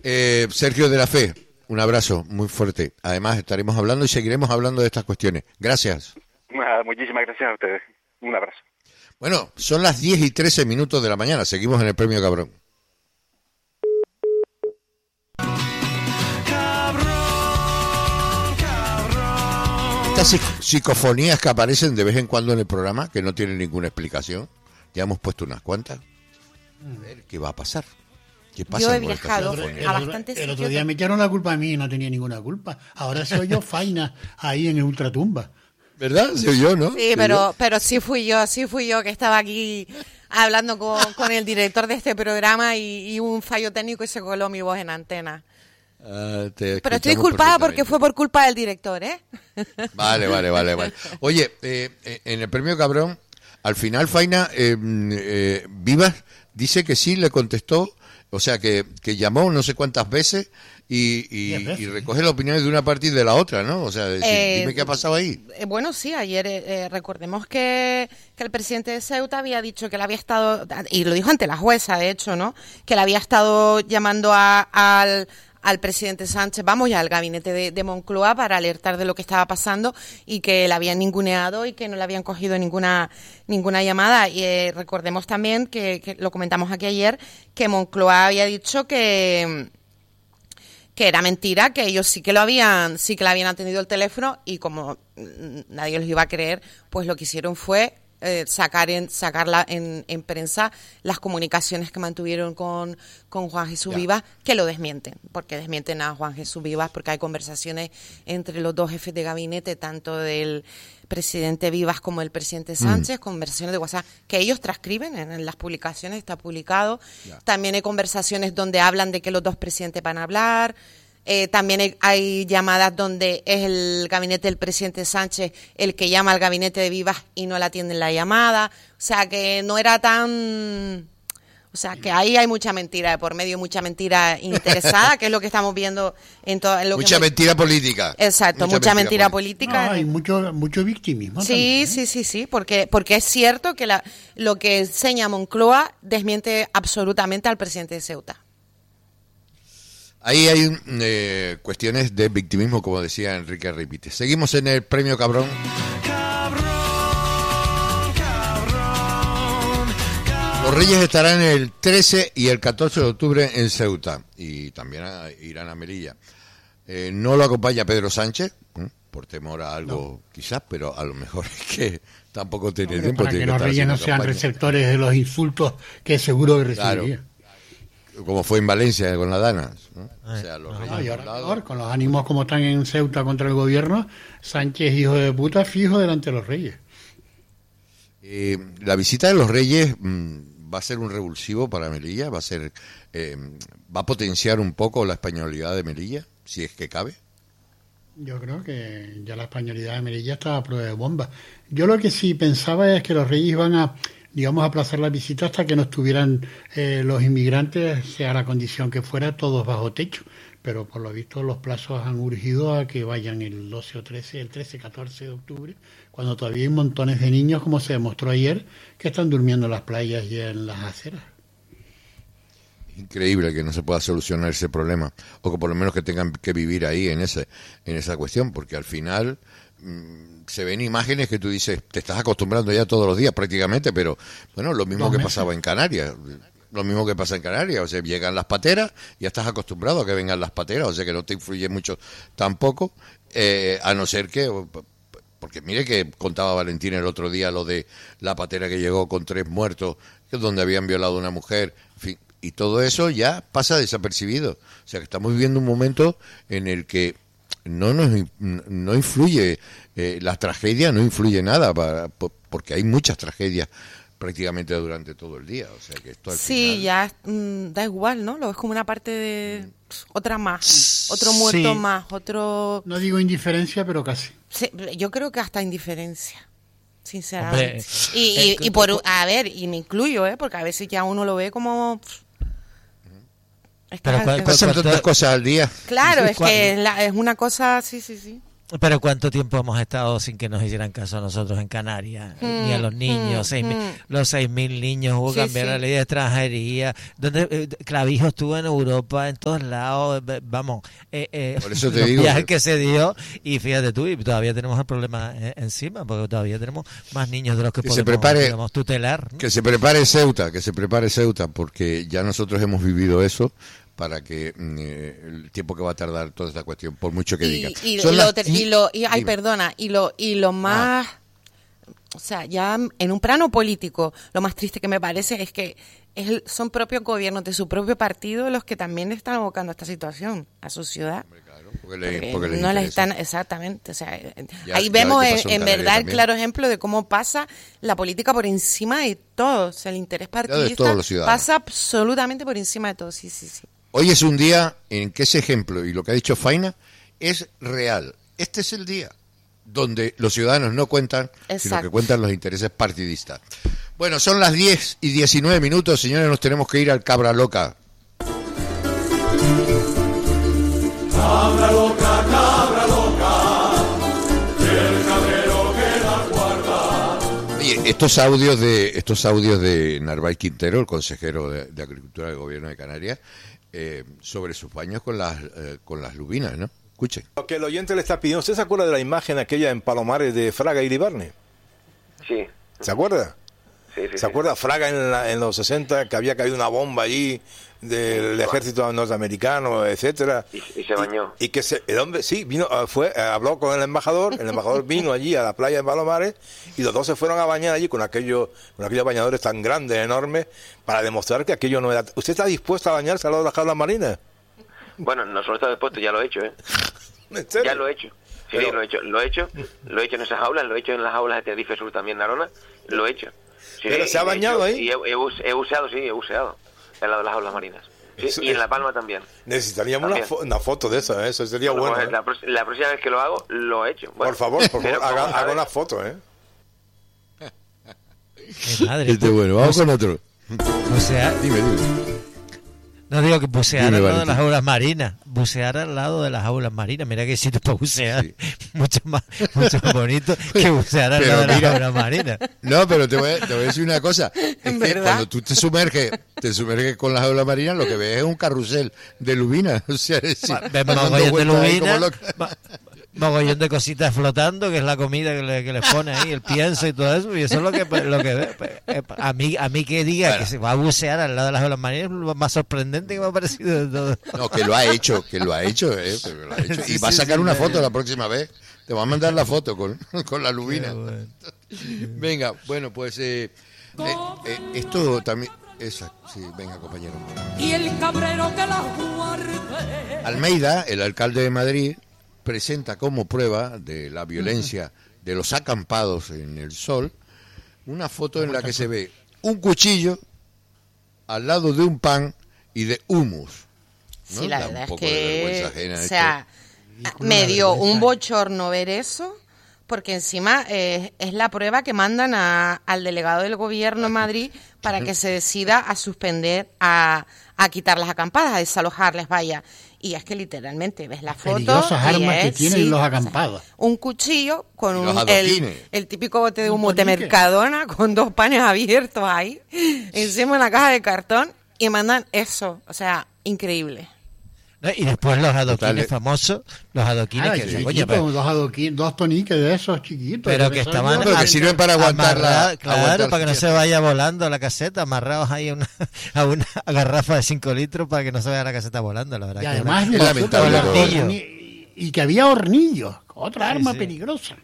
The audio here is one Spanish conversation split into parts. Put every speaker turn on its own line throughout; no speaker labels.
Sergio de la Fe, un abrazo muy fuerte. Además estaremos hablando y seguiremos hablando de estas cuestiones. Gracias.
Muchísimas gracias a ustedes. Un abrazo.
Bueno, son las 10:13 de la mañana. Seguimos en el Premio Cabrón. Estas psicofonías que aparecen de vez en cuando en el programa, que no tienen ninguna explicación, ya hemos puesto unas cuantas. A ver, ¿qué va a pasar? ¿Qué pasa?
Yo he viajado a bastantes
El otro día me echaron la culpa a mí y no tenía ninguna culpa. Ahora soy yo Faina ahí en el Ultratumba.
¿Verdad? Soy yo, ¿no?
Sí, pero sí fui yo que estaba aquí hablando con el director de este programa y un fallo técnico y se coló mi voz en antena. Pero estoy culpada porque fue por culpa del director, ¿eh?
Vale. Oye, en el Premio Cabrón, al final Faina Vivas dice que sí, le contestó, o sea, que llamó no sé cuántas veces y recoge las opiniones de una parte y de la otra, ¿no? O sea, dime qué ha pasado ahí.
Bueno, sí, ayer recordemos que el presidente de Ceuta había dicho que le había estado, y lo dijo ante la jueza, de hecho, ¿no? Que le había estado llamando al presidente Sánchez, y al gabinete de Moncloa para alertar de lo que estaba pasando y que la habían ninguneado y que no le habían cogido ninguna llamada. Y recordemos también que lo comentamos aquí ayer, que Moncloa había dicho que era mentira, que ellos sí que le habían atendido el teléfono y como nadie los iba a creer, pues lo que hicieron fue sacarla en prensa las comunicaciones que mantuvieron con Juan Jesús Vivas, que lo desmienten, porque desmienten a Juan Jesús Vivas, porque hay conversaciones entre los dos jefes de gabinete, tanto del presidente Vivas como el presidente Sánchez, conversaciones de WhatsApp que ellos transcriben en las publicaciones, está publicado. También hay conversaciones donde hablan de que los dos presidentes van a hablar. También hay llamadas donde es el gabinete del presidente Sánchez el que llama al gabinete de Vivas y no le atienden la llamada. O sea, que no era tan... O sea, que ahí hay mucha mentira de por medio, mucha mentira interesada, que es lo que estamos viendo en todo...
Mucha mentira política.
Exacto, mucha mentira política.
No, hay mucho victimismo.
Sí,
también,
sí, porque es cierto que lo que enseña Moncloa desmiente absolutamente al presidente de Ceuta.
Ahí hay cuestiones de victimismo, como decía Enrique Repite. Seguimos en el Premio Cabrón. Los Reyes estarán el 13 y el 14 de octubre en Ceuta y también irán a Melilla. No lo acompaña Pedro Sánchez, por temor a algo quizás, pero a lo mejor es que tampoco tiene tiempo.
Para que los Reyes no sean receptores de los insultos que seguro que recibiría.
Claro. Como fue en Valencia con las danas, ¿no? O sea, los Reyes
y ahora, con los ánimos como están en Ceuta contra el gobierno, Sánchez, hijo de puta, fijo delante de los Reyes.
La visita de los Reyes va a ser un revulsivo para Melilla, va a potenciar un poco la españolidad de Melilla, si es que cabe.
Yo creo que ya la españolidad de Melilla está a prueba de bomba. Yo lo que sí pensaba es que los Reyes iban a aplazar la visita hasta que no estuvieran los inmigrantes, sea la condición que fuera, todos bajo techo. Pero por lo visto los plazos han urgido a que vayan el 12 o 13, el 13, 14 de octubre, cuando todavía hay montones de niños, como se demostró ayer, que están durmiendo en las playas y en las aceras.
Increíble que no se pueda solucionar ese problema, o que por lo menos que tengan que vivir ahí en esa cuestión, porque al final... se ven imágenes que tú dices, te estás acostumbrando ya todos los días prácticamente, pero bueno, lo mismo que pasaba en Canarias, o sea, llegan las pateras, ya estás acostumbrado a que vengan las pateras, o sea que no te influye mucho tampoco, a no ser que, porque mire que contaba Valentín el otro día lo de la patera que llegó con 3 muertos, donde habían violado a una mujer, en fin, y todo eso ya pasa desapercibido, o sea que estamos viviendo un momento en el que no influye, la tragedia no influye nada, porque hay muchas tragedias prácticamente durante todo el día, o sea que esto al final...
ya da igual, ¿no? Lo ves como una parte de otra más, otro muerto más, otro...
No digo indiferencia, pero casi.
Sí, yo creo que hasta indiferencia, sinceramente. Y me incluyo, porque a veces ya uno lo ve como...
Pasan tantas cosas al día.
Claro, es que es una cosa, sí.
Pero ¿cuánto tiempo hemos estado sin que nos hicieran caso a nosotros en Canarias? Ni a los niños, los 6.000 niños, hubo que cambiar la ley de extranjería, donde Clavijo estuvo en Europa, en todos lados, vamos,
por eso te
los
digo,
viajes que se dio, y fíjate tú, y todavía tenemos el problema encima, porque todavía tenemos más niños de los que podemos tutelar, ¿no?
Que se prepare Ceuta, porque ya nosotros hemos vivido eso, para que el tiempo que va a tardar toda esta cuestión, por mucho que diga.
Y lo más, o sea, ya en un plano político, lo más triste que me parece es que son propios gobiernos de su propio partido los que también le están abocando a esta situación, a su ciudad. Porque no les están, exactamente, o sea, ahí vemos en verdad el claro ejemplo de cómo pasa la política por encima de todo, o sea, el interés partidista pasa absolutamente por encima de todo, sí.
Hoy es un día en que ese ejemplo y lo que ha dicho Faina es real. Este es el día donde los ciudadanos no cuentan, sino que cuentan los intereses partidistas. Bueno, son las 10:19, señores, nos tenemos que ir al Cabra Loca.
Cabra loca, el cabrero que la guarda.
Oye, estos audios de Narváez Quintero, el consejero de Agricultura del Gobierno de Canarias, sobre sus baños con las lubinas, ¿no? Escuchen.
Lo que el oyente le está pidiendo, ¿usted se acuerda de la imagen aquella en Palomares de Fraga y Iribarne?
Sí.
¿Se acuerda?
Sí.
¿Se acuerda Fraga en los 60 que había caído una bomba allí del ejército norteamericano, etcétera?
Y se bañó.
Y que el hombre, sí, vino, habló con el embajador vino allí a la playa de Palomares y los dos se fueron a bañar allí con aquellos bañadores tan grandes, enormes, para demostrar que aquello no era... ¿Usted está dispuesto a bañarse al lado de las jaulas marinas?
Bueno, no solo está dispuesto, ya lo he hecho, ¿eh?
¿En serio?
Ya lo he hecho. Sí, pero... lo he hecho en esas jaulas, lo he hecho en las jaulas de Tenerife Sur también, Narona, lo he hecho. Sí,
¿pero se ha bañado ahí?
Y he buceado en lado de las jaulas marinas. Sí, y en La Palma también.
Necesitaríamos una foto de eso sería bueno.
Pues, la próxima vez que lo hago, lo he hecho. Bueno,
por favor, haga una foto, ¿eh?
Madre,
bueno, vamos con otro.
Dime. No digo que bucear al lado de las jaulas marinas, bucear al lado de las jaulas marinas. Mira qué sitio para bucear, sí. mucho más bonito que bucear al lado de las jaulas marinas.
No, pero te voy a decir una cosa, es que cuando tú te sumerges con las jaulas marinas, lo que ves es un carrusel de lubinas, o sea,
mogollón de lubinas, mogollón de cositas flotando, que es la comida que les pone ahí, el pienso y todo eso, y eso es lo que ves. A mí que diga que se va a bucear al lado de las olas marinas es lo más sorprendente que me ha parecido de todo.
No, que lo ha hecho, pero lo ha hecho. Y va a sacar una foto la próxima vez. Te va a mandar la foto con la lubina. Bueno. Venga, bueno, pues esto también... sí, venga, compañero.
Y el cabrero que la guarde.
Almeida, el alcalde de Madrid, presenta como prueba de la violencia de los acampados en el sol una foto en la que se ve un cuchillo al lado de un pan y de hummus, ¿no?
Sí, la verdad es que, o sea, me dio un bochorno ver eso, porque encima es la prueba que mandan al delegado del gobierno en Madrid para que se decida a suspender, a quitar las acampadas, a desalojarles, vaya. Y es que literalmente ves la foto.
Peligrosas armas que tienen los acampados.
Un cuchillo con el típico bote de humo de Mercadona con dos panes abiertos ahí, encima de una caja de cartón, y mandan eso. O sea, increíble.
¿No? Y después los adoquines famosos, los adoquines
dos toniques de esos chiquitos.
Pero que estaban
que sirven para aguantar
para que no se vaya volando la caseta, amarrados ahí a una garrafa de 5 litros para que no se vaya la caseta volando, la verdad.
Y además
es lamentable.
Y que había hornillos, otra arma peligrosa.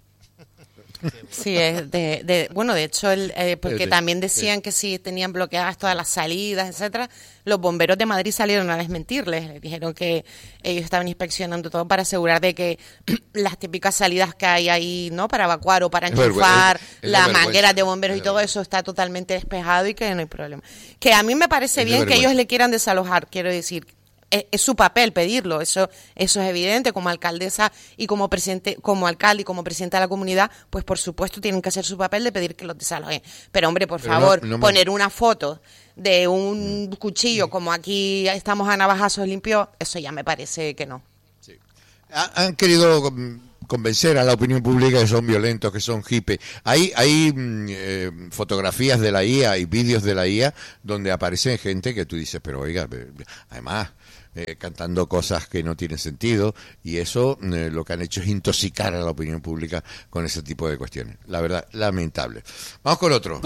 Sí, de hecho, porque también decían que si tenían bloqueadas todas las salidas, etcétera, los bomberos de Madrid salieron a desmentirles, les dijeron que ellos estaban inspeccionando todo para asegurar de que las típicas salidas que hay ahí, ¿no?, para evacuar o para enchufar las mangueras de bomberos y todo eso está totalmente despejado y que no hay problema. Que a mí me parece bien que ellos le quieran desalojar, quiero decir. Es su papel pedirlo, eso es evidente. Como alcaldesa y como presidente, como alcalde y como presidente de la comunidad, pues por supuesto tienen que hacer su papel de pedir que los desalojen. Pero hombre, por favor, poner una foto de un cuchillo como aquí estamos a navajazos limpios, eso ya me parece que no.
Sí. Han querido convencer a la opinión pública que son violentos, que son hippies. Hay fotografías de la IA y vídeos de la IA donde aparecen gente que tú dices, pero oiga, además cantando cosas que no tienen sentido, y eso lo que han hecho es intoxicar a la opinión pública con ese tipo de cuestiones. La verdad, lamentable. Vamos con otro.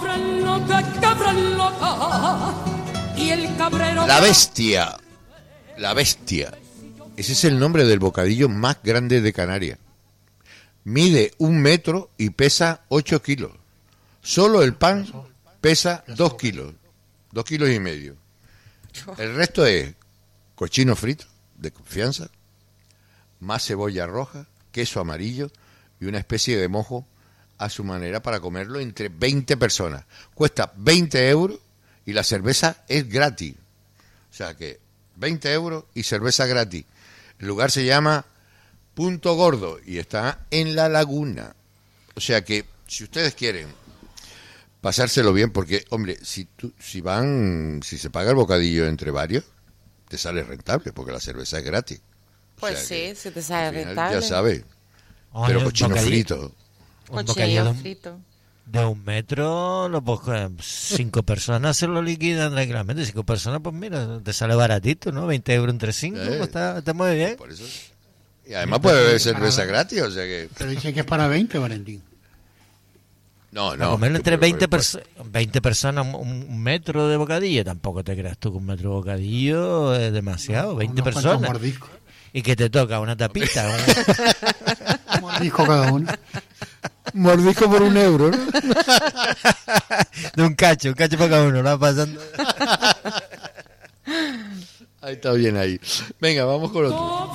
La bestia. La bestia. Ese es el nombre del bocadillo más grande de Canarias. Mide 1 metro y pesa 8 kilos. Solo el pan pesa 2 kilos. 2 kilos y medio. El resto es cochino frito, de confianza, más cebolla roja, queso amarillo y una especie de mojo a su manera para comerlo entre 20 personas. Cuesta 20 euros y la cerveza es gratis. O sea que 20 euros y cerveza gratis. El lugar se llama Punto Gordo y está en La Laguna. O sea que si ustedes quieren pasárselo bien, porque, hombre, si se paga el bocadillo entre varios, te sale rentable, porque la cerveza es gratis.
Pues
o sea
sí, si te sale rentable.
Ya sabes. Pero cochino frito.
Un bocadillo
frito.
De 1 metro, pues 5 personas se lo liquidan tranquilamente. 5 personas, pues mira, te sale baratito, ¿no? 20 euros entre 5, pues está muy bien.
Por eso. Y además puede beber cerveza gratis, o sea que...
Pero dice que es para 20, Valentín.
No.
A comerlo entre 20 personas, 1 metro de bocadillo. Tampoco te creas tú que 1 metro de bocadillo es demasiado. 20 personas. Y que te toca una tapita.
Un mordisco cada uno.
Mordisco por 1 euro, ¿no?
De un cacho para cada uno, ¿no? Pasando.
Ahí está bien ahí. Venga, vamos con otro.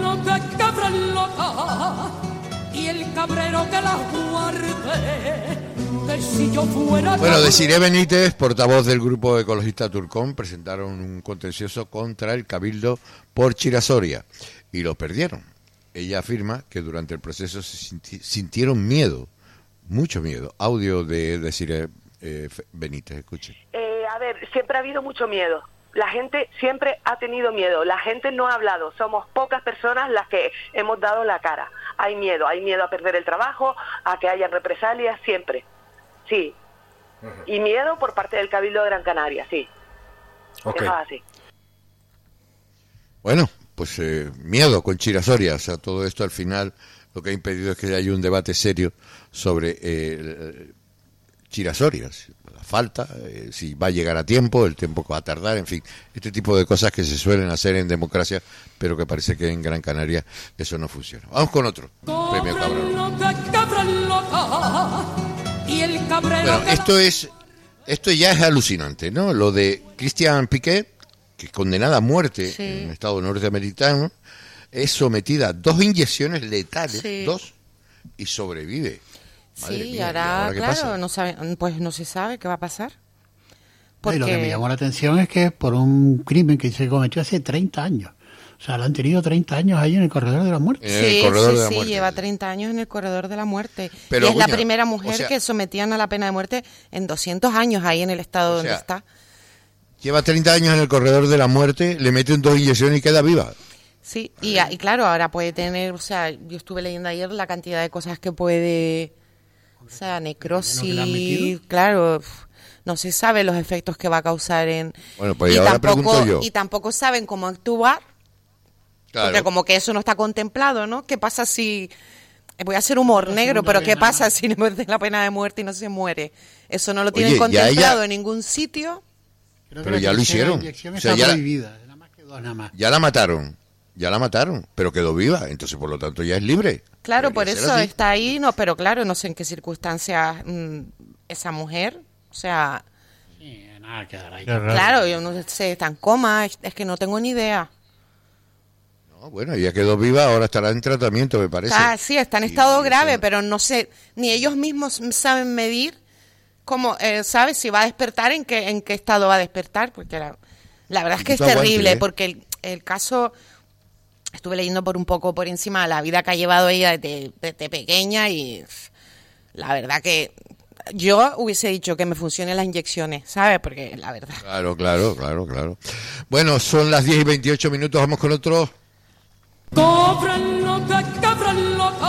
Y el cabrero que la guarde, que si yo fuera...
Bueno, Desiré Benítez, portavoz del grupo ecologista Turcón, presentaron un contencioso contra el Cabildo por Chirasoria y lo perdieron. Ella afirma que durante el proceso se sintieron miedo, mucho miedo. Audio de Desiré Benítez, escuchen.
A ver, siempre ha habido mucho miedo. La gente siempre ha tenido miedo. La gente no ha hablado. Somos pocas personas las que hemos dado la cara. Hay miedo a perder el trabajo, a que haya represalias, siempre. Sí. Y miedo por parte del Cabildo de Gran Canaria, sí.
Okay.
Eso es así.
Bueno, pues miedo con Chirasoria. O sea, todo esto al final lo que ha impedido es que haya un debate serio sobre Chirasoria. La falta, si va a llegar a tiempo, el tiempo que va a tardar, en fin. Este tipo de cosas que se suelen hacer en democracia, pero que parece que en Gran Canaria eso no funciona. Vamos con otro premio Cabrero. Bueno, esto ya es alucinante, ¿no? Lo de Christian Piquet, que es condenada a muerte en un estado norteamericano, es sometida a 2 inyecciones letales, 2, y sobrevive. Madre
Sí,
mía,
y ahora
¿qué
claro,
pasa?
no se sabe qué va a pasar.
Y lo que me llamó la atención es que es por un crimen que se cometió hace 30 años. O sea, lo han tenido 30 años ahí en el corredor de la muerte.
Sí, lleva 30 años en el corredor de la muerte.
Pero,
y es la
coño,
primera mujer que sometían a la pena de muerte en 200 años ahí en el estado donde está.
Lleva 30 años en el corredor de la muerte, le meten 2 inyecciones y queda viva.
Sí, y claro, ahora puede tener, o sea, yo estuve leyendo ayer la cantidad de cosas que puede, o sea, necrosis, claro, no se sabe los efectos que va a causar
Bueno, pues ahora pregunto yo.
Y tampoco saben cómo actuar, claro. Porque como que eso no está contemplado, ¿no? ¿Qué pasa si, voy a hacer humor negro, pero qué pasa si le meten la pena de muerte y no se muere? Eso no lo tienen contemplado en ningún sitio.
Pero ya lo hicieron.
O sea, ya prohibida, nada más que 2 nada más.
Ya la mataron, pero quedó viva, entonces por lo tanto ya es libre.
Claro, por eso está ahí, no, pero claro, no sé en qué circunstancias esa mujer, o sea...
Sí, nada, quedará ahí.
Claro, yo no sé, está en coma, es que no tengo ni idea.
No, bueno, ya quedó viva, ahora estará en tratamiento, me parece.
Sí, está en estado grave, pero no sé, ni ellos mismos saben medir cómo, ¿sabes? Si va a despertar, en qué estado va a despertar, porque la verdad es que es terrible, porque el caso... Estuve leyendo por un poco por encima la vida que ha llevado ella desde pequeña y la verdad que yo hubiese dicho que me funcionen las inyecciones, ¿sabes? Porque la verdad...
Claro. Bueno, son las 10:28, vamos con otro.
Cobran nota,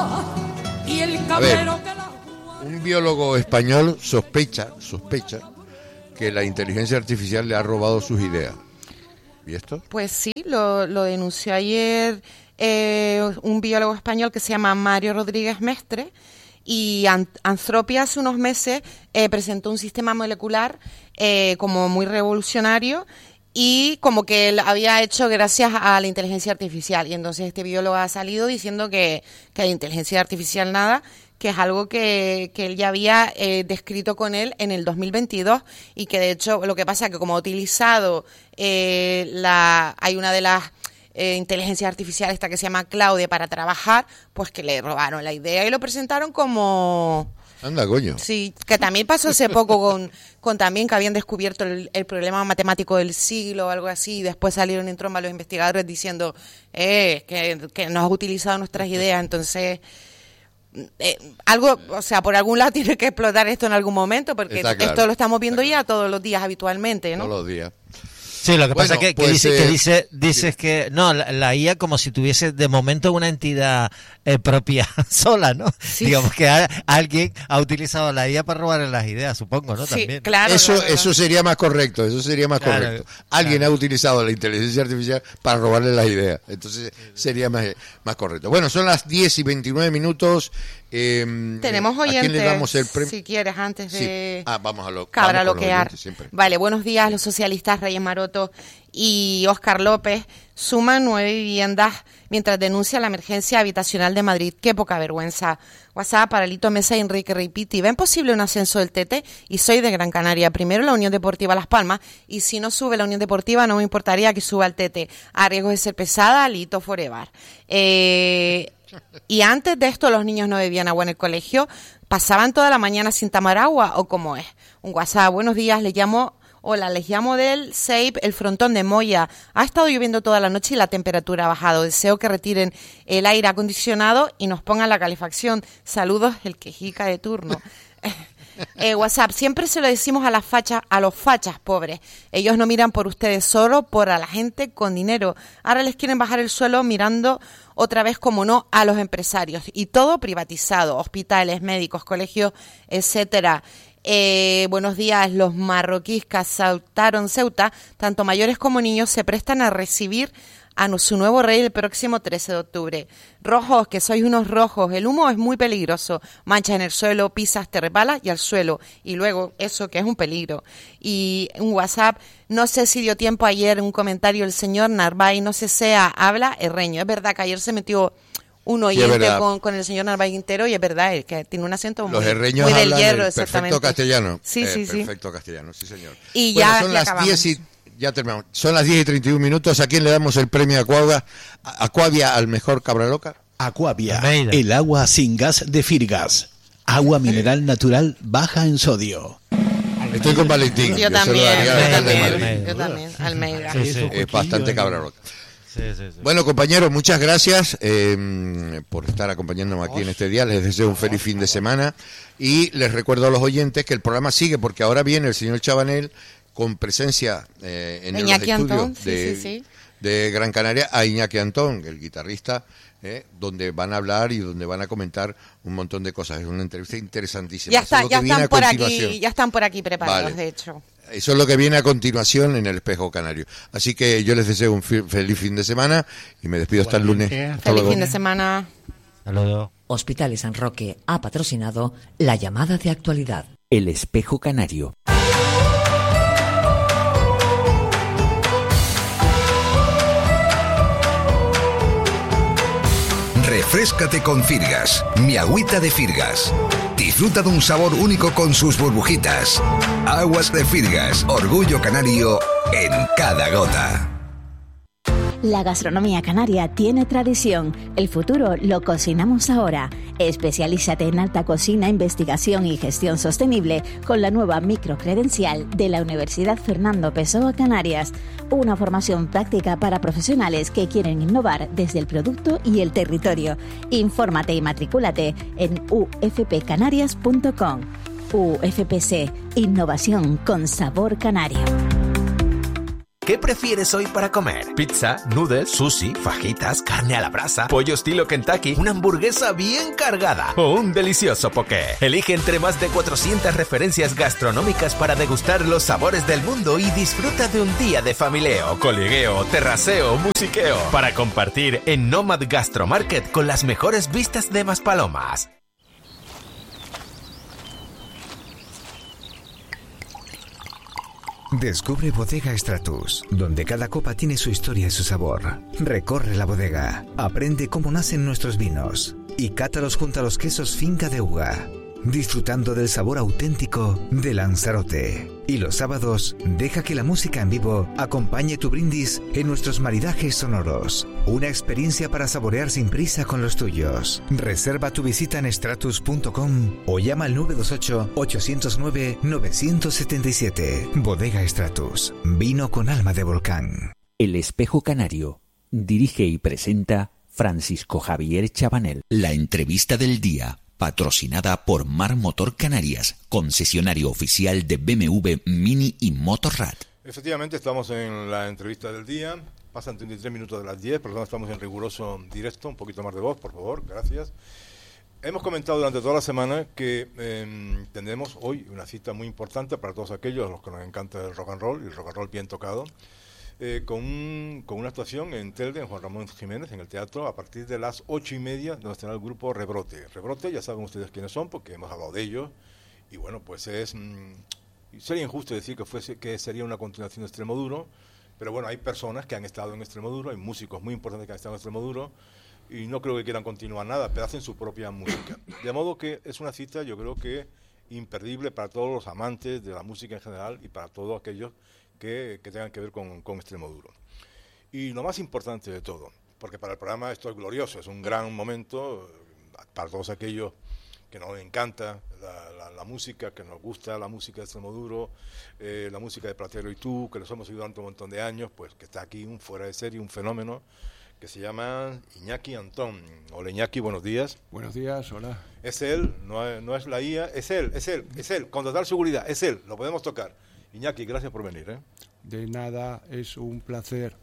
y el cabrero que la
un biólogo español sospecha que la inteligencia artificial le ha robado sus ideas. ¿Y esto?
Pues sí, lo denunció ayer un biólogo español que se llama Mario Rodríguez Mestre, y Anthropia hace unos meses presentó un sistema molecular como muy revolucionario y como que él había hecho gracias a la inteligencia artificial. Y entonces este biólogo ha salido diciendo que la inteligencia artificial nada, que es algo que él ya había descrito con él en el 2022 y que de hecho lo que pasa es que como ha utilizado hay una de las inteligencias artificiales esta que se llama Claude para trabajar, pues que le robaron la idea y lo presentaron como...
Anda, coño.
Sí, que también pasó hace poco con también que habían descubierto el problema matemático del siglo o algo así, y después salieron en tromba los investigadores diciendo que no has utilizado nuestras ideas, entonces... algo, o sea, por algún lado tiene que explotar esto en algún momento, porque esto lo estamos viendo ya todos los días habitualmente, ¿no?
Todos los días.
Sí, lo que pasa es que dices que no, la IA como si tuviese de momento una entidad propia sola, ¿no? Sí. Digamos que alguien ha utilizado la IA para robarle las ideas, supongo, ¿no?
Sí,
también.
claro.
Eso sería más correcto, correcto. Alguien ha utilizado la inteligencia artificial para robarle las ideas, entonces sería más correcto. Bueno, son las 10:29 minutos.
Tenemos oyentes, ¿a quién le damos el premio? Si quieres, antes de
vamos a
cabraloquear. Vale, buenos días, los socialistas Reyes Maroto y Óscar López suman 9 viviendas mientras denuncia la emergencia habitacional de Madrid. Qué poca vergüenza. WhatsApp para Lito Mesa y Enrique Ripiti. ¿Ven posible un ascenso del TT? Y soy de Gran Canaria. Primero la Unión Deportiva Las Palmas, y si no sube la Unión Deportiva no me importaría que suba el TT. A riesgo de ser pesada, Lito forever. Y antes de esto los niños no bebían agua en el colegio, pasaban toda la mañana sin tomar agua, ¿o cómo es? Un WhatsApp, buenos días, les llamo del SEIP, el frontón de Moya. Ha estado lloviendo toda la noche y la temperatura ha bajado. Deseo que retiren el aire acondicionado y nos pongan la calefacción. Saludos, el quejica de turno. WhatsApp, siempre se lo decimos a los fachas pobres. Ellos no miran por ustedes, solo por a la gente con dinero. Ahora les quieren bajar el suelo mirando otra vez, como no, a los empresarios. Y todo privatizado, hospitales, médicos, colegios, etcétera. Buenos días, los marroquíes que asaltaron Ceuta, tanto mayores como niños, se prestan a recibir a su nuevo rey el próximo 13 de octubre. Rojos, que sois unos rojos, el humo es muy peligroso, manchas en el suelo, pisas, te resbalas y al suelo, y luego eso que es un peligro. Y un WhatsApp, no sé si dio tiempo ayer un comentario el señor Narváez, no sé sea, habla herreño. Es verdad que ayer se metió un oyente con el señor Narváez Quintero, y es verdad, es que tiene un acento muy,
herreños
muy del
hablan
hierro,
el
exactamente.
Perfecto castellano.
Sí.
Perfecto castellano, sí señor.
Y
bueno,
ya
son las
acabamos.
10 ya terminamos. Son las 10:31 minutos. ¿A quién le damos el premio Aquavia al mejor cabra loca?
Aquavia, el agua sin gas de Firgas. Agua mineral natural baja en sodio.
Estoy con Valentín.
Yo también, Almeida.
Es bastante cabra loca. Sí. Bueno, compañeros, muchas gracias por estar acompañándome aquí en este día. Les deseo un feliz fin de semana y les recuerdo a los oyentes que el programa sigue, porque ahora viene el señor Chabanel con presencia en los estudios de Gran Canaria a Iñaki Antón, el guitarrista, donde van a hablar y donde van a comentar un montón de cosas. Es una entrevista interesantísima.
Ya están por aquí preparados, vale. De hecho.
Eso es lo que viene a continuación en el Espejo Canario. Así que yo les deseo un feliz fin de semana y me despido hasta el lunes.
Feliz fin de semana.
Saludos.
Hospitales San Roque ha patrocinado la llamada de actualidad. El Espejo Canario.
Refréscate con Firgas, mi agüita de Firgas. Disfruta de un sabor único con sus burbujitas. Aguas de Firgas, orgullo canario en cada gota.
La gastronomía canaria tiene tradición. El futuro lo cocinamos ahora. Especialízate en alta cocina, investigación y gestión sostenible con la nueva microcredencial de la Universidad Fernando Pessoa Canarias. Una formación práctica para profesionales que quieren innovar desde el producto y el territorio. Infórmate y matricúlate en ufpcanarias.com. UFPC, innovación con sabor canario.
¿Qué prefieres hoy para comer? ¿Pizza, noodles, sushi, fajitas, carne a la brasa, pollo estilo Kentucky, una hamburguesa bien cargada o un delicioso poké? Elige entre más de 400 referencias gastronómicas para degustar los sabores del mundo y disfruta de un día de familieo, coligueo, terraceo, musiqueo para compartir en Nomad Gastromarket con las mejores vistas de Maspalomas.
Descubre Bodega Stratus, donde cada copa tiene su historia y su sabor. Recorre la bodega, aprende cómo nacen nuestros vinos y cátalos junto a los quesos Finca de Uga, disfrutando del sabor auténtico de Lanzarote. Y los sábados, deja que la música en vivo acompañe tu brindis en nuestros maridajes sonoros. Una experiencia para saborear sin prisa con los tuyos. Reserva tu visita en stratus.com o llama al 928-809-977. Bodega Stratus, vino con alma de volcán.
El Espejo Canario dirige y presenta Francisco Javier Chabanel. La entrevista del día, patrocinada por Mar Motor Canarias, concesionario oficial de BMW, Mini y Motorrad.
Efectivamente, estamos en la entrevista del día. Pasan 33 minutos de las 10, por lo tanto estamos en riguroso directo. Un poquito más de voz, por favor, gracias. Hemos comentado durante toda la semana que tendremos hoy una cita muy importante para todos aquellos a los que nos encanta el rock and roll, y el rock and roll bien tocado, con una actuación en Telde, en Juan Ramón Jiménez, en el teatro, a partir de las 8:30, donde estará el grupo Rebrote. Rebrote, ya saben ustedes quiénes son, porque hemos hablado de ellos, y bueno, pues sería injusto decir que sería una continuación de Extremoduro, pero bueno, hay personas que han estado en Extremoduro, hay músicos muy importantes que han estado en Extremoduro, y no creo que quieran continuar nada, pero hacen su propia música. De modo que es una cita, yo creo que imperdible para todos los amantes de la música en general y para todos aquellos que tengan que ver con Extremoduro. Y lo más importante de todo, porque para el programa esto es glorioso, es un gran momento para todos aquellos que nos encanta la música, que nos gusta la música de Extremoduro, la música de Platero y tú, que los hemos seguido durante un montón de años, pues que está aquí un fuera de serie, un fenómeno, que se llama Iñaki Antón. Hola Iñaki, buenos días.
Buenos días, hola.
Es él, no es la IA, es él, con total seguridad, es él, lo podemos tocar. Iñaki, gracias por venir.
De nada, es un placer.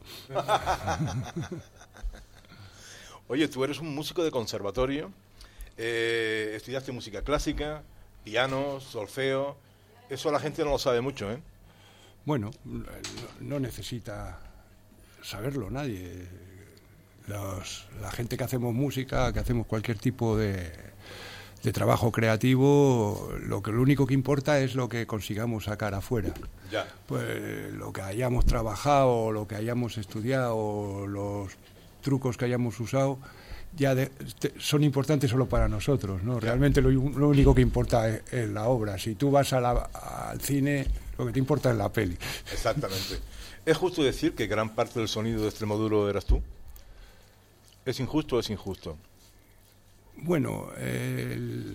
Oye, tú eres un músico de conservatorio, estudiaste música clásica, piano, solfeo, eso la gente no lo sabe mucho, ¿eh?
Bueno, no necesita saberlo nadie. La gente que hacemos música, que hacemos cualquier tipo de trabajo creativo, lo único que importa es lo que consigamos sacar afuera.
Ya.
Pues lo que hayamos trabajado, lo que hayamos estudiado, los trucos que hayamos usado, son importantes solo para nosotros, ¿no? Realmente lo único que importa es la obra. Si tú vas al cine, lo que te importa es la peli.
Exactamente. ¿Es justo decir que gran parte del sonido de Extremoduro eras tú? ¿Es injusto o es injusto?
Bueno, el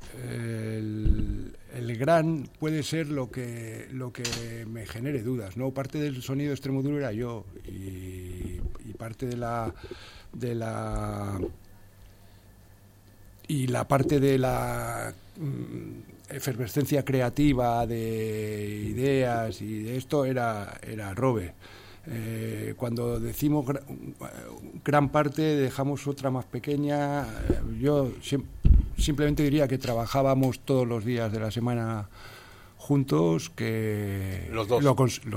gran puede ser lo que me genere dudas, ¿no? Parte del sonido de Extremoduro era yo y parte de la parte de la efervescencia creativa de ideas y de esto era Robe. Cuando decimos gran parte, dejamos otra más pequeña. Yo simplemente diría que trabajábamos todos los días de la semana juntos, que
los dos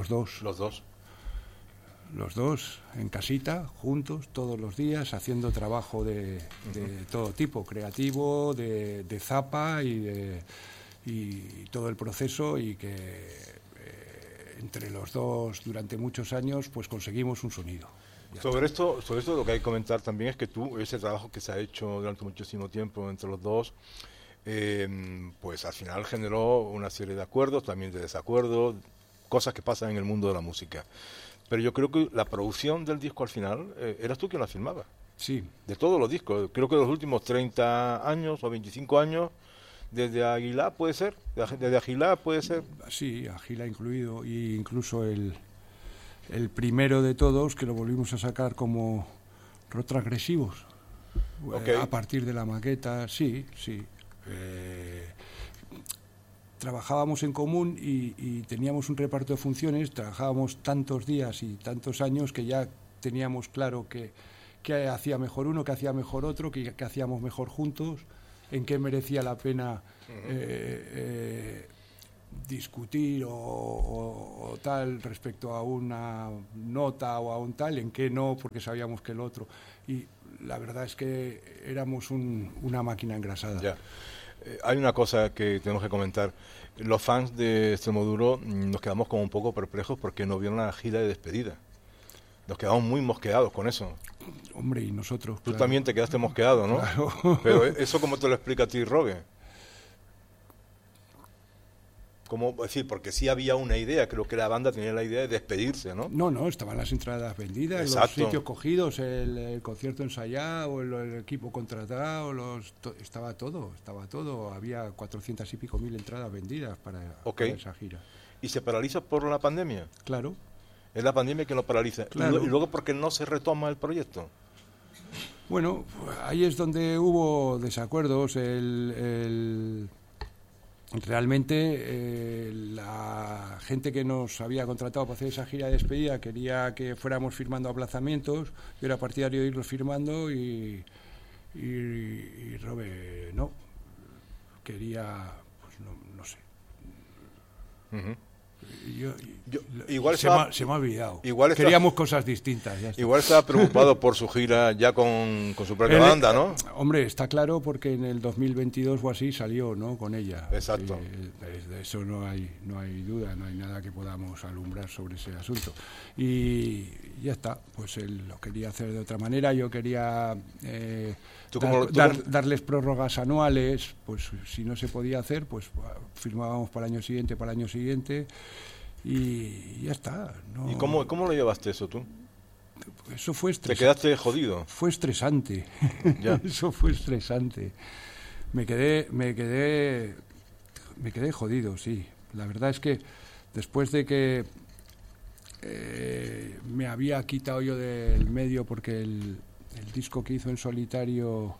en casita, juntos, todos los días, haciendo trabajo de todo tipo, creativo, de zapa y todo el proceso, y que entre los dos durante muchos años pues conseguimos un sonido.
Sobre esto lo que hay que comentar también es que ese trabajo que se ha hecho durante muchísimo tiempo entre los dos, pues al final generó una serie de acuerdos, también de desacuerdos, cosas que pasan en el mundo de la música. Pero yo creo que la producción del disco al final, eras tú quien la filmaba.
Sí.
De todos los discos, creo que los últimos 30 años o 25 años, desde Aguilar puede ser, desde Aguilar puede ser.
Sí, Aguilar incluido, y incluso el primero de todos, que lo volvimos a sacar como rock transgresivos.
Okay.
A partir de la maqueta, sí. trabajábamos en común y teníamos un reparto de funciones, trabajábamos tantos días y tantos años que ya teníamos claro que hacía mejor uno, que hacía mejor otro, que hacíamos mejor juntos, en qué merecía la pena discutir o tal respecto a una nota o a un tal, en qué no, porque sabíamos que el otro. Y la verdad es que éramos una máquina engrasada.
Ya. Hay una cosa que tenemos que comentar. Los fans de Extremoduro nos quedamos como un poco perplejos porque no vieron la gira de despedida. Nos quedamos muy mosqueados con eso.
Hombre, y nosotros...
Tú también te quedaste mosqueado, ¿no? Claro. Pero eso, ¿cómo te lo explica a ti, Rogue? ¿Cómo decir? Porque sí había una idea, creo que la banda tenía la idea de despedirse, ¿no?
No, estaban las entradas vendidas,
exacto,
los sitios cogidos, el concierto ensayado, el equipo contratado, estaba todo. Había 400 y pico mil entradas vendidas para esa gira.
¿Y se paraliza por la pandemia?
Claro.
Es la pandemia que lo paraliza.
Claro.
Y luego, ¿por qué no se retoma el proyecto?
Bueno, ahí es donde hubo desacuerdos. Realmente la gente que nos había contratado para hacer esa gira de despedida quería que fuéramos firmando aplazamientos. Yo era partidario de irlos firmando y Robe no. Quería, pues no sé.
Uh-huh.
Igual se me ha olvidado. Queríamos cosas distintas.
Igual estaba preocupado por su gira ya con su propia banda, ¿no?
Hombre, está claro porque en el 2022 o así salió, ¿no? Con ella.
Exacto.
De eso no hay duda, no hay nada que podamos alumbrar sobre ese asunto. Y ya está, pues él lo quería hacer de otra manera. Yo quería darles prórrogas anuales, pues si no se podía hacer, pues firmábamos para el año siguiente. Y ya está. No.
¿Y cómo lo llevaste eso tú?
Eso fue estresante.
¿Te quedaste jodido?
Fue estresante.
Ya.
Eso fue estresante. Me quedé jodido, sí. La verdad es que después de que me había quitado yo del medio porque el disco que hizo en solitario,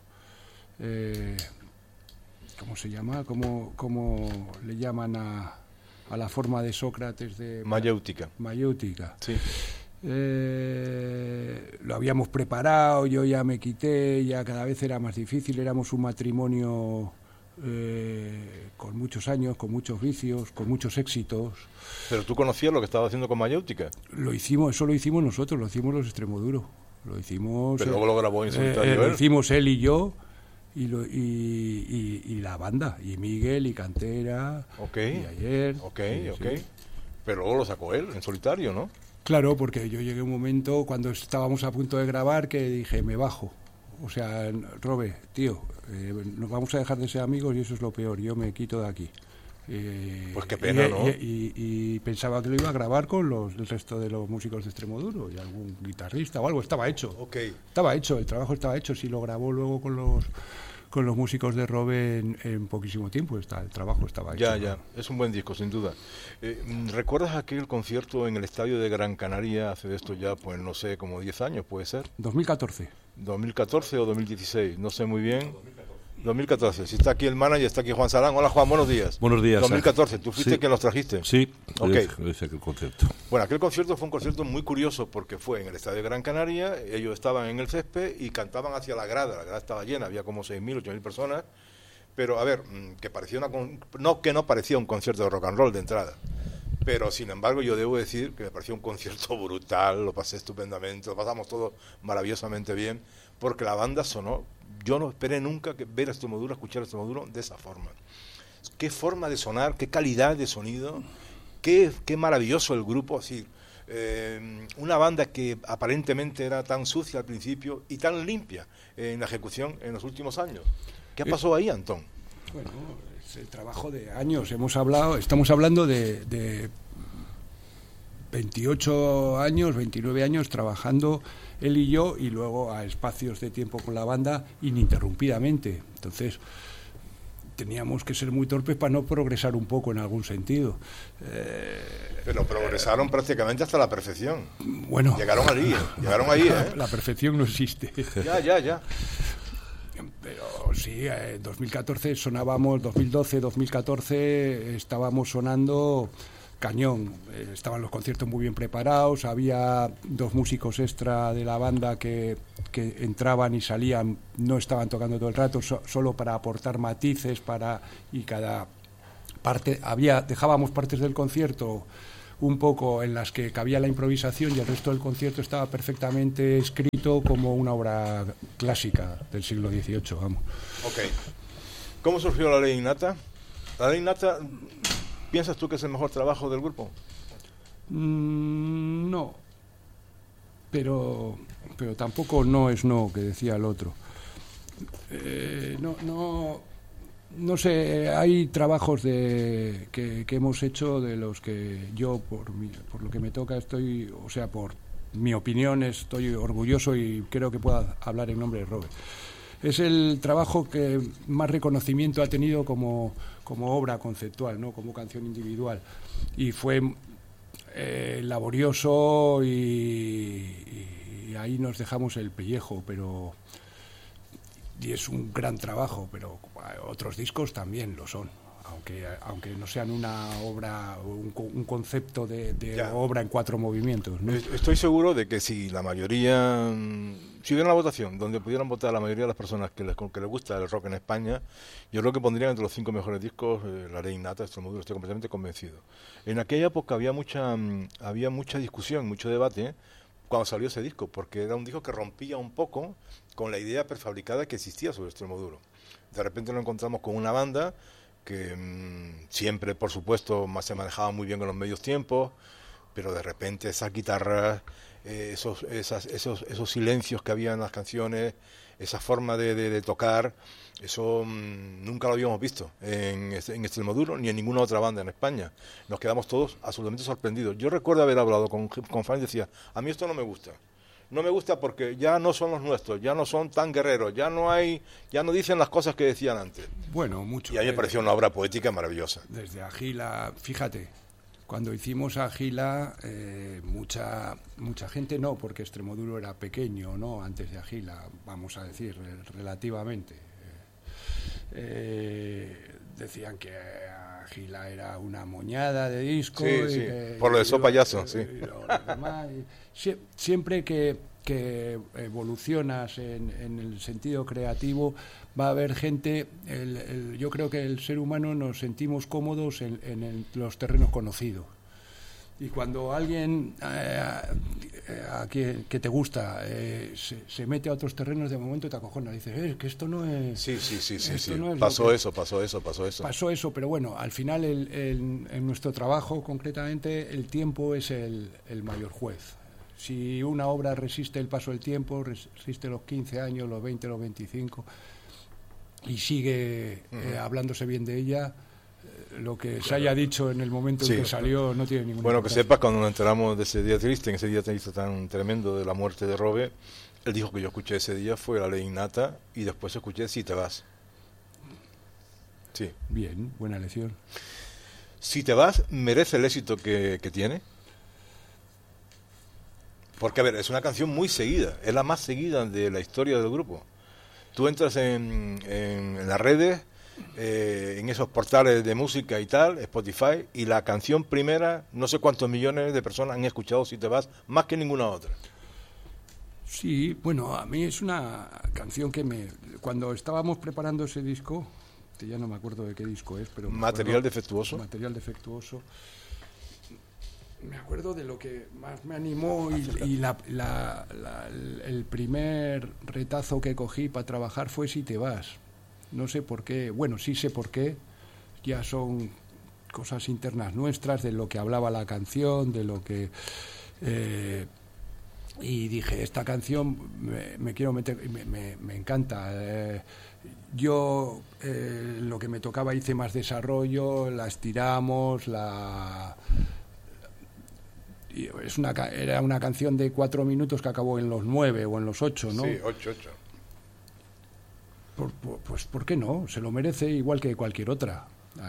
¿cómo se llama? ¿Cómo le llaman a la forma de Sócrates de
Mayéutica.
Sí. Lo habíamos preparado, yo ya me quité, ya cada vez era más difícil, éramos un matrimonio con muchos años, con muchos vicios, con muchos éxitos.
¿Pero tú conocías lo que estaba haciendo con Mayéutica?
Eso lo hicimos nosotros, lo hicimos los Extremoduro. Lo hicimos...
Pero luego lo grabó en solitario.
Lo hicimos él y yo. Y la banda, y Miguel, y Cantera, y ayer.
Sí. Pero luego lo sacó él, en solitario, ¿no?
Claro, porque yo llegué a un momento, cuando estábamos a punto de grabar, que dije, me bajo. O sea, Robe, tío, nos vamos a dejar de ser amigos y eso es lo peor, yo me quito de aquí.
Pues qué pena, ¿no?
Y pensaba que lo iba a grabar con el resto de los músicos de Extremoduro y algún guitarrista o algo, estaba hecho. Estaba hecho, el trabajo estaba hecho. Si lo grabó luego con los músicos de Robe en poquísimo tiempo, el trabajo estaba hecho.
Ya, es un buen disco, sin duda. ¿Recuerdas aquel concierto en el estadio de Gran Canaria hace de esto ya, pues no sé, como 10 años, puede ser?
2014.
2014 o 2016, no sé muy bien. 2014, si está aquí el manager, está aquí Juan Salán. Hola Juan, buenos días.
Buenos días.
2014, ¿tú fuiste quien los trajiste?
Sí,
es
aquel concierto.
Bueno, aquel concierto fue un concierto muy curioso porque fue en el Estadio de Gran Canaria, ellos estaban en el césped y cantaban hacia la grada estaba llena, había como 6.000, 8.000 personas, pero a ver, que parecía no parecía un concierto de rock and roll de entrada, pero sin embargo yo debo decir que me pareció un concierto brutal, lo pasé estupendamente, lo pasamos todos maravillosamente bien, porque la banda sonó. Yo no esperé nunca ver a Extremoduro, escuchar a Extremoduro de esa forma. Qué forma de sonar, qué calidad de sonido, qué maravilloso el grupo. Así, una banda que aparentemente era tan sucia al principio y tan limpia en la ejecución en los últimos años. ¿Qué pasó ahí, Antón?
Bueno, es el trabajo de años. Estamos hablando de 28 años, 29 años trabajando él y yo, y luego a espacios de tiempo con la banda ininterrumpidamente. Entonces teníamos que ser muy torpes para no progresar un poco en algún sentido.
Pero progresaron prácticamente hasta la perfección.
Bueno,
llegaron ahí, ¿eh?
La perfección no existe.
Ya.
Pero sí, en 2014 sonábamos, 2012, 2014 estábamos sonando cañón. Estaban los conciertos muy bien preparados, había 2 músicos extra de la banda que entraban y salían, no estaban tocando todo el rato, solo para aportar matices, y cada parte, dejábamos partes del concierto un poco en las que cabía la improvisación y el resto del concierto estaba perfectamente escrito como una obra clásica del siglo XVIII, vamos.
Ok. ¿Cómo surgió La Ley Innata? La Ley Innata, ¿piensas tú que es el mejor trabajo del grupo?
No. Pero tampoco no es no, que decía el otro. No sé, hay trabajos que hemos hecho de los que yo, por lo que me toca, por mi opinión, estoy orgulloso y creo que puedo hablar en nombre de Robert. Es el trabajo que más reconocimiento ha tenido como obra conceptual, ¿no? Como canción individual. Y fue laborioso y ahí nos dejamos el pellejo, y es un gran trabajo, pero otros discos también lo son, aunque no sean una obra, un concepto de obra en 4 movimientos, ¿no?
Estoy seguro de que si la mayoría, si hubiera una votación donde pudieran votar la mayoría de las personas que les gusta el rock en España, yo creo que pondrían entre los 5 mejores discos La Ley Innata, Extremoduro, estoy completamente convencido. En aquella época había mucha discusión, mucho debate, cuando salió ese disco, porque era un disco que rompía un poco con la idea prefabricada que existía sobre Extremoduro. De repente nos encontramos con una banda que siempre, por supuesto, se manejaba muy bien con los medios tiempos, pero de repente esas guitarras, esos silencios que había en las canciones, esa forma de tocar, eso nunca lo habíamos visto en Extremoduro ni en ninguna otra banda en España. Nos quedamos todos absolutamente sorprendidos. Yo recuerdo haber hablado con Fran y decía, a mí esto no me gusta. No me gusta porque ya no son los nuestros, ya no son tan guerreros, ya no dicen las cosas que decían antes.
Bueno, mucho.
Y a mí me pareció una obra poética maravillosa.
Desde Agila, fíjate, cuando hicimos Agila, mucha gente no, porque Extremoduro era pequeño, ¿no? Antes de Agila, vamos a decir, relativamente. Decían que Agila era una moñada de disco.
Sí, por lo de So Payaso, sí.
Siempre que evolucionas en el sentido creativo, va a haber gente. Yo creo que el ser humano nos sentimos cómodos en los terrenos conocidos. Y cuando alguien que te gusta se mete a otros terrenos, de momento te acojonas, dices, que esto no es...
Sí.
No es
pasó eso.
Pasó eso, pero bueno, al final en nuestro trabajo, concretamente, el tiempo es el mayor juez. Si una obra resiste el paso del tiempo, resiste los 15 años, los 20, los 25, y sigue hablándose bien de ella, lo que se haya dicho en el momento en que salió no tiene ninguna
importancia. Que sepas, cuando nos enteramos de ese día triste, en ese día triste tan tremendo de la muerte de Robert, el disco que yo escuché ese día fue La Ley Innata y después escuché Si te vas. Sí.
Bien, buena elección.
Si te vas, ¿merece el éxito que tiene? Porque, a ver, es una canción muy seguida, es la más seguida de la historia del grupo. Tú entras en las redes, en esos portales de música y tal, Spotify, y la canción primera, no sé cuántos millones de personas han escuchado Si te vas, más que ninguna otra.
Sí, bueno, a mí es una canción que cuando estábamos preparando ese disco, que ya no me acuerdo de qué disco es, pero...
Material defectuoso.
Me acuerdo de lo que más me animó y el primer retazo que cogí para trabajar fue Si te vas. No sé por qué, bueno, sí sé por qué, ya son cosas internas nuestras, de lo que hablaba la canción, de lo que... y dije, esta canción me quiero meter, me encanta. Yo lo que me tocaba hice más desarrollo, la estiramos, era una canción de 4 minutos que acabó en los 9 o en los 8, ¿no?
Sí, 8.
Pues ¿por qué no? Se lo merece igual que cualquier otra.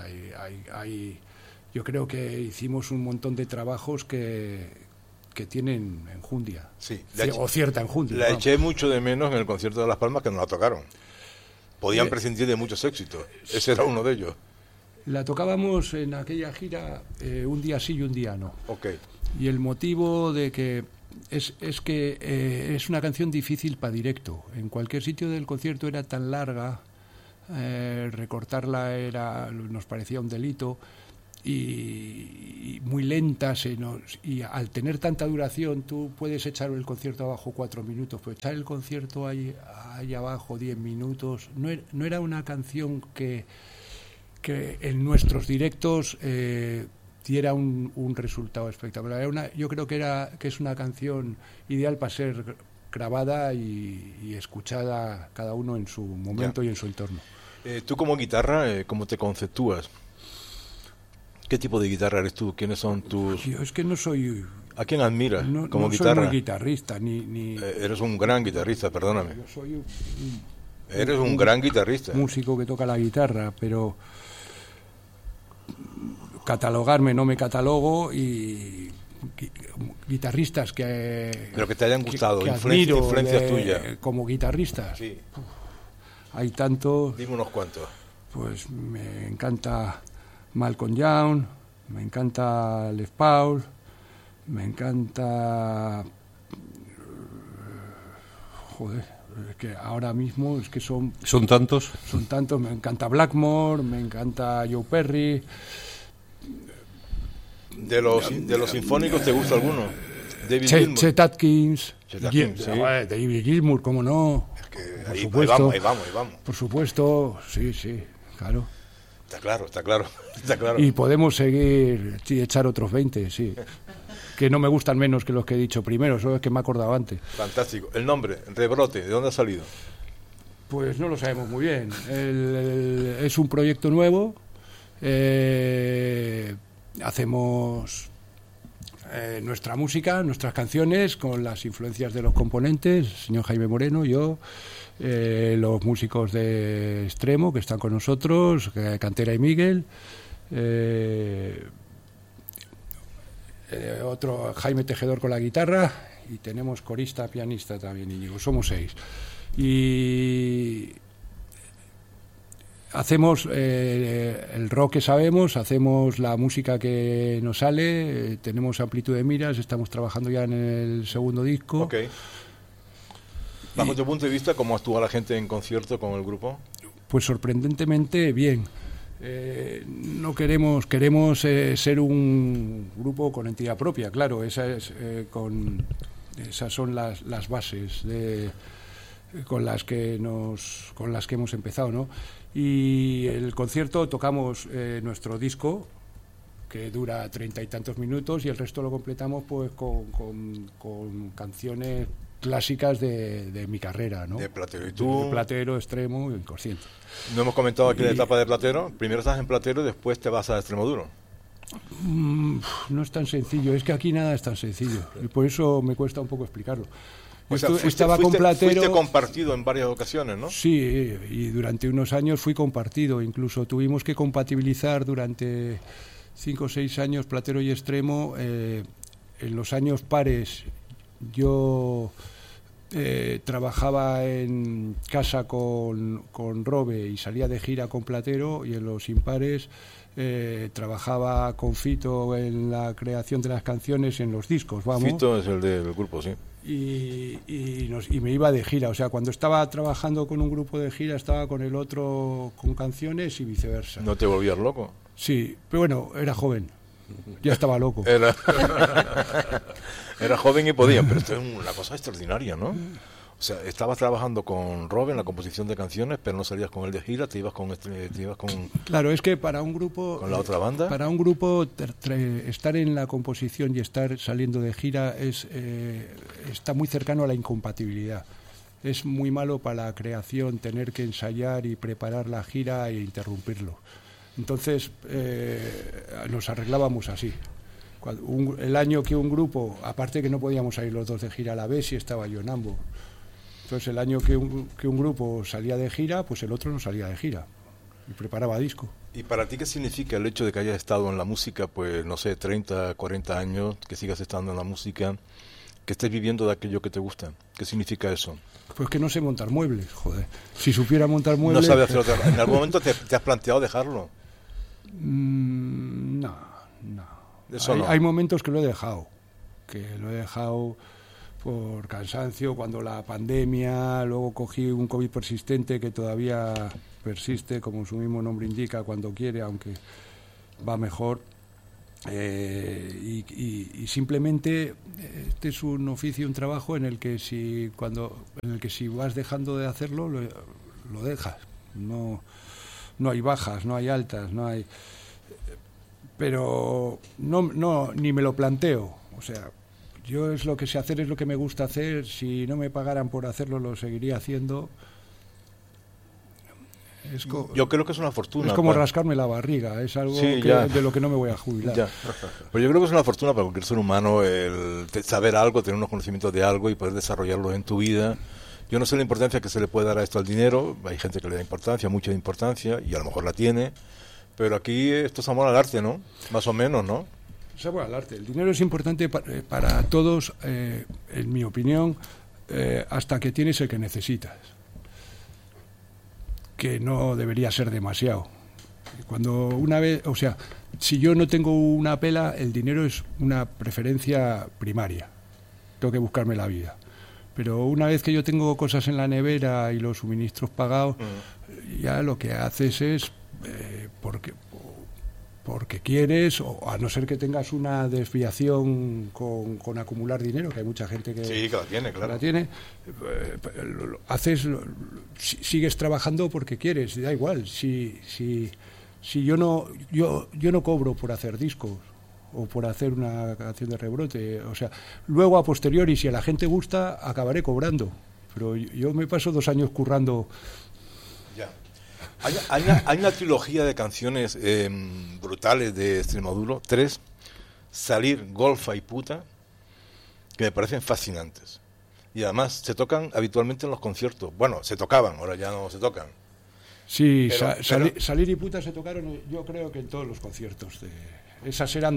Yo creo que hicimos un montón de trabajos que tienen enjundia.
Sí,
o cierta enjundia.
La eché mucho de menos en el concierto de Las Palmas, que no la tocaron. Podían prescindir de muchos éxitos. Ese era uno de ellos.
La tocábamos en aquella gira un día sí y un día no.
Okay.
Y el motivo de que es que es una canción difícil para directo. En cualquier sitio del concierto era tan larga, recortarla nos parecía un delito, y muy lenta, y al tener tanta duración tú puedes echar el concierto abajo 4 minutos, pero echar el concierto ahí abajo 10 minutos no era una canción que en nuestros directos diera un resultado espectacular. Yo creo que es una canción ideal para ser grabada y escuchada cada uno en su momento y en su entorno.
Tú como guitarra, ¿cómo te conceptúas? ¿Qué tipo de guitarra eres tú? ¿Quiénes son tus...?
Yo es que no soy...
¿A quién admiras como guitarra?
No soy muy guitarrista, ni...
Eres un gran guitarrista, perdóname.
Yo soy
Eres un gran guitarrista.
Músico que toca la guitarra, pero catalogarme no me catalogo, y guitarristas
pero que te hayan gustado,
que
influencias tuyas.
Como guitarristas.
Sí.
Hay tantos.
Dime unos cuantos.
Pues me encanta Malcolm Young, me encanta Les Paul, me encanta... Joder, es que ahora mismo es que son...
¿Son tantos?
Son tantos, me encanta Blackmore, me encanta Joe Perry.
¿De los sinfónicos te gusta alguno? David Gilmour.
Chet Atkins,
sí.
David Gilmour, ¿cómo no?
Es que
por
ahí
supuesto,
ahí vamos.
Por supuesto, sí, claro.
Está claro.
Y podemos seguir, echar otros 20, sí. Que no me gustan menos que los que he dicho primero, eso es que me he acordado antes.
Fantástico. El nombre, Rebrote, ¿de dónde ha salido?
Pues no lo sabemos muy bien. Es un proyecto nuevo. Hacemos nuestra música, nuestras canciones, con las influencias de los componentes, el señor Jaime Moreno, yo, los músicos de Extremo que están con nosotros, Cantera y Miguel, otro Jaime Tejedor con la guitarra, y tenemos corista, pianista también, Íñigo, somos 6. Y hacemos el rock que sabemos, hacemos la música que nos sale, tenemos amplitud de miras, estamos trabajando ya en el segundo disco.
Okay. Bajo tu punto de vista, ¿cómo actúa la gente en concierto con el grupo?
Pues sorprendentemente bien. Queremos ser un grupo con entidad propia, claro, esas son las bases con las que hemos empezado, ¿no? Y el concierto tocamos nuestro disco, que dura 30 y tantos minutos, y el resto lo completamos pues con canciones clásicas de mi carrera, ¿no?
De Platero. ¿Y tú?
De Platero, Extremo, Inconsciente.
No hemos comentado aquí la etapa de Platero. Primero estás en Platero y después te vas a Extremoduro.
No es tan sencillo, es que aquí nada es tan sencillo, y por eso me cuesta un poco explicarlo.
O sea, fuiste compartido en varias ocasiones, ¿no?
Sí, y durante unos años fui compartido. Incluso tuvimos que compatibilizar durante 5 o 6 años Platero y Extremo. En los años pares yo trabajaba en casa con Robe y salía de gira con Platero, y en los impares trabajaba con Fito en la creación de las canciones, en los discos, vamos.
Fito es el del grupo, sí.
Y me iba de gira, o sea, cuando estaba trabajando con un grupo de gira estaba con el otro con canciones y viceversa.
¿No te volvías loco?
Sí, pero bueno, era joven, ya estaba loco.
Era joven y podía, pero esto es una cosa extraordinaria, ¿no? O sea, estabas trabajando con Rob en la composición de canciones, pero no salías con él de gira, te ibas con...
Claro, es que para un grupo...
¿Con la otra banda?
Para un grupo estar en la composición y estar saliendo de gira está muy cercano a la incompatibilidad. Es muy malo para la creación tener que ensayar y preparar la gira e interrumpirlo. Entonces nos arreglábamos así. El año que un grupo, aparte que no podíamos salir los dos de gira a la vez, si estaba yo en ambos. Entonces el año que un grupo salía de gira, pues el otro no salía de gira y preparaba disco.
¿Y para ti qué significa el hecho de que hayas estado en la música, pues no sé, 30, 40 años, que sigas estando en la música? que estés viviendo de aquello que te gusta. ¿Qué significa eso?
Pues que no sé montar muebles, joder. Si supiera montar muebles...
No sabes hacer otra cosa. ¿En algún momento te has planteado dejarlo?
No.
Eso no.
Hay momentos que lo he dejado. Por cansancio, cuando la pandemia, luego cogí un COVID persistente que todavía persiste, como su mismo nombre indica, cuando quiere, aunque va mejor. Y simplemente este es un oficio, un trabajo en el que si vas dejando de hacerlo, lo dejas. No hay bajas, no hay altas, no hay... Pero ni me lo planteo. O sea, yo es lo que sé hacer, es lo que me gusta hacer. Si no me pagaran por hacerlo, lo seguiría haciendo.
Yo creo que es una fortuna.
Es como rascarme la barriga, es algo de lo que no me voy a jubilar.
Ya. Pero yo creo que es una fortuna para cualquier ser humano el saber algo, tener unos conocimientos de algo y poder desarrollarlo en tu vida. Yo no sé la importancia que se le puede dar a esto al dinero. Hay gente que le da importancia, mucha importancia, y a lo mejor la tiene. Pero aquí esto es amor al arte, ¿no? Más o menos, ¿no?
Es amor al arte. El dinero es importante para todos, en mi opinión, hasta que tienes el que necesitas. Que no debería ser demasiado. Cuando una vez, o sea, si yo no tengo una pela, el dinero es una preferencia primaria. Tengo que buscarme la vida. Pero una vez que yo tengo cosas en la nevera y los suministros pagados, ya lo que haces es porque quieres, o a no ser que tengas una desviación con acumular dinero, que hay mucha gente que
la tiene, claro.
La tiene, sigues trabajando porque quieres, da igual. Si yo no cobro por hacer discos o por hacer una canción de Rebrote, o sea, luego a posteriori, si a la gente gusta, acabaré cobrando, pero yo me paso 2 años currando.
Ya. Hay una trilogía de canciones brutales de Extremoduro, 3, Salir, Golfa y Puta, que me parecen fascinantes. Y además se tocan habitualmente en los conciertos. Bueno, se tocaban, ahora ya no se tocan.
Sí, Salir y Puta se tocaron, yo creo que en todos los conciertos. Esas eran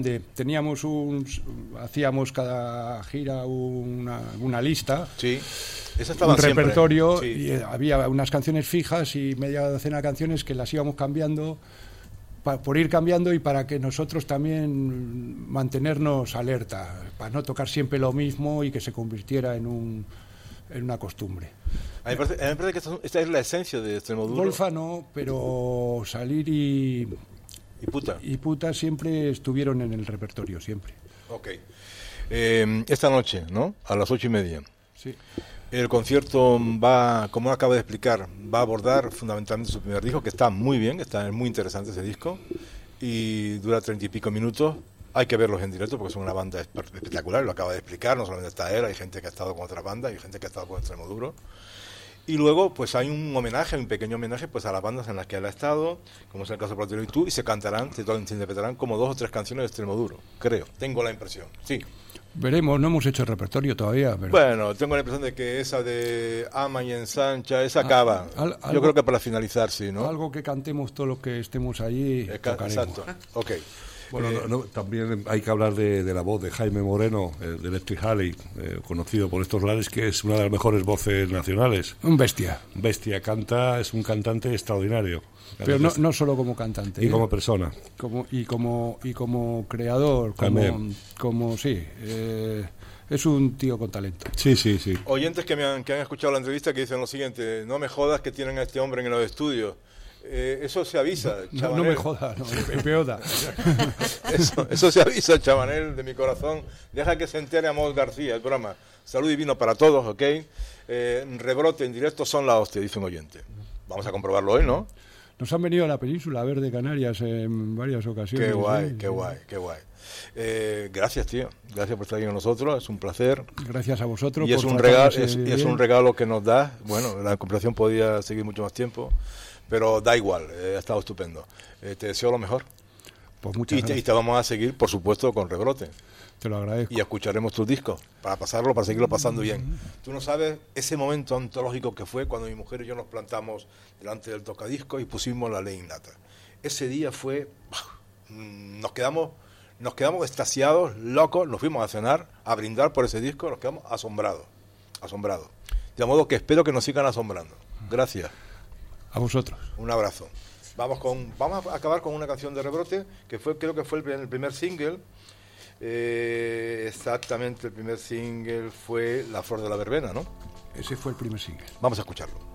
hacíamos cada gira una lista.
Sí.
Un repertorio, sí. Y había unas canciones fijas y media docena de canciones que las íbamos cambiando por ir cambiando y para que nosotros también mantenernos alerta, para no tocar siempre lo mismo y que se convirtiera en una costumbre.
A mí me parece que esta es la esencia de Extremoduro.
Golfa no, pero Salir y Puta siempre estuvieron en el repertorio, siempre.
Ok. Esta noche, ¿no? A las 8:30.
Sí.
El concierto va, como acaba de explicar, va a abordar fundamentalmente su primer disco, que está muy bien, es muy interesante ese disco, y dura 30 y pico minutos. Hay que verlos en directo porque son una banda espectacular, lo acaba de explicar, no solamente está él, hay gente que ha estado con otras bandas, hay gente que ha estado con Extremoduro. Y luego pues hay un pequeño homenaje pues a las bandas en las que él ha estado, como es el caso de Platero y tú, y se interpretarán como 2 o 3 canciones de Extremoduro, creo, tengo la impresión, sí.
Veremos, no hemos hecho el repertorio todavía. Pero...
Bueno, tengo la impresión de que esa de Ama y Ensancha, esa acaba. Yo creo que para finalizar, sí, ¿no?
Algo que cantemos todos los que estemos allí.
Exacto, ok.
Bueno, también hay que hablar de la voz de Jaime Moreno, de Electric Halley, conocido por estos lares, que es una de las mejores voces nacionales.
Un bestia.
Canta, es un cantante extraordinario.
Pero no solo como cantante.
Y como persona.
Y como creador, es un tío con talento.
Sí.
Oyentes que han escuchado la entrevista que dicen lo siguiente: no me jodas que tienen a este hombre en los estudios. Eso se avisa,
Chabanel. No me jodas, empeora.
Eso se avisa, Chabanel, de mi corazón. Deja que se entere Amos García, el programa. Salud y vino para todos, ¿ok? Rebrote en directo son la hostia, dice un oyente. Vamos a comprobarlo hoy, ¿no?
Nos han venido a la península a ver de Canarias en varias ocasiones.
Qué guay. Gracias, tío. Gracias por estar aquí con nosotros. Es un placer.
Gracias a vosotros.
Y es un regalo que nos da. Bueno, la conversación podía seguir mucho más tiempo, pero da igual. Ha estado estupendo. Te deseo lo mejor.
Pues muchas gracias.
Y te vamos a seguir, por supuesto, con Rebrote.
Te lo agradezco.
Y escucharemos tus discos para seguirlo pasando bien. Tú no sabes ese momento antológico que fue cuando mi mujer y yo nos plantamos delante del tocadiscos y pusimos La Ley Innata. Ese día fue... Nos quedamos nos quedamos extasiados, locos, nos fuimos a cenar, a brindar por ese disco, nos quedamos asombrados. De modo que espero que nos sigan asombrando. Gracias.
A vosotros.
Un abrazo. Vamos a acabar con una canción de Rebrote, que creo que fue el primer single. Exactamente, el primer single fue La Flor de la Verbena, ¿no?
Ese fue el primer single.
Vamos a escucharlo.